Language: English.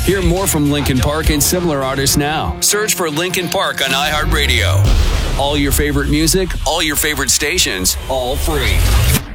Hear more from Linkin Park and similar artists now. Search for Linkin Park on iHeartRadio. All your favorite music, all your favorite stations, all free.